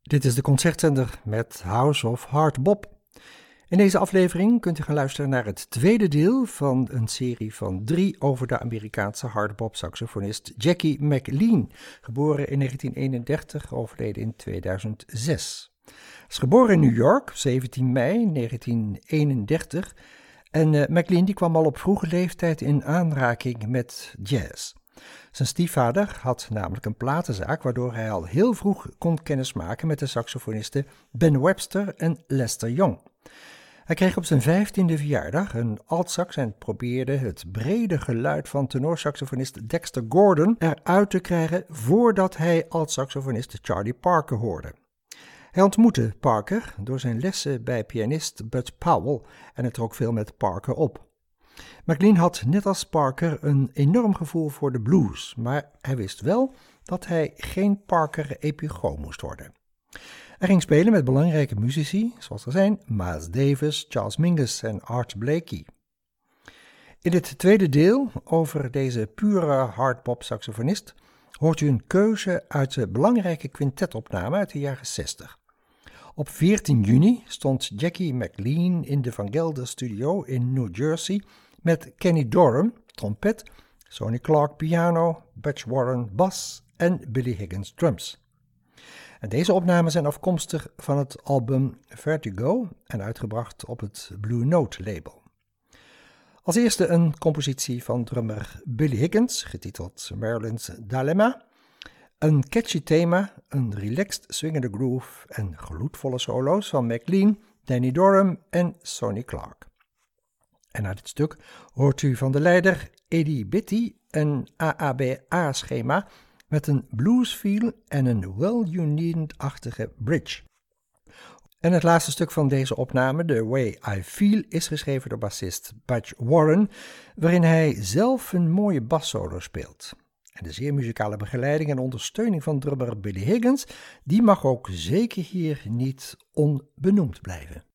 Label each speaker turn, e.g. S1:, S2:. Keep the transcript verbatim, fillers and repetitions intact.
S1: Dit is de concertzender met House of Hard Bop. In deze aflevering kunt u gaan luisteren naar het tweede deel van een serie van drie over de Amerikaanse hardbop-saxofonist Jackie McLean, geboren in negentien eenendertig, overleden in tweeduizend zes. Hij is geboren in New York, zeventien mei negentien eenendertig, en uh, McLean die kwam al op vroege leeftijd in aanraking met jazz. Zijn stiefvader had namelijk een platenzaak, waardoor hij al heel vroeg kon kennismaken met de saxofonisten Ben Webster en Lester Young. Hij kreeg op zijn vijftiende verjaardag een altsax en probeerde het brede geluid van tenorsaxofonist Dexter Gordon eruit te krijgen voordat hij altsaxofonist Charlie Parker hoorde. Hij ontmoette Parker door zijn lessen bij pianist Bud Powell en het trok veel met Parker op. McLean had net als Parker een enorm gevoel voor de blues, maar hij wist wel dat hij geen Parker-epigoon moest worden. Hij ging spelen met belangrijke muzici, zoals er zijn Miles Davis, Charles Mingus en Art Blakey. In dit tweede deel over deze pure hardbop saxofonist hoort u een keuze uit de belangrijke quintetopname uit de jaren zestig. Op veertien juni stond Jackie McLean in de Van Gelder Studio in New Jersey met Kenny Dorham, trompet, Sonny Clark piano, Butch Warren bas en Billy Higgins drums. En deze opnamen zijn afkomstig van het album Vertigo en uitgebracht op het Blue Note label. Als eerste een compositie van drummer Billy Higgins, getiteld Marilyn's Dilemma. Een catchy thema, een relaxed swingende groove en gloedvolle solo's van McLean, Danny Dorham en Sonny Clark. En na dit stuk hoort u van de leider Eddie Bitty een A A B A-schema met een bluesfeel en een well-you-needn't-achtige bridge. En het laatste stuk van deze opname, The Way I Feel, is geschreven door bassist Butch Warren, waarin hij zelf een mooie bassolo speelt. En de zeer muzikale begeleiding en ondersteuning van drummer Billy Higgins, die mag ook zeker hier niet onbenoemd blijven.